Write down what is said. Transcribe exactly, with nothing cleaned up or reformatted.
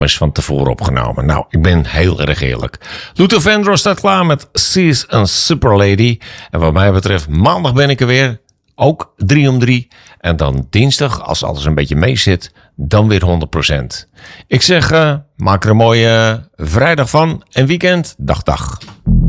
is van tevoren opgenomen. Nou, ik ben heel erg eerlijk. Luther Vandross staat klaar met She's a Super Lady. En wat mij betreft, maandag ben ik er weer. Ook drie om drie. En dan dinsdag, als alles een beetje mee zit, dan weer honderd procent. Ik zeg, uh, maak er een mooie uh, vrijdag van en weekend. Dag, dag.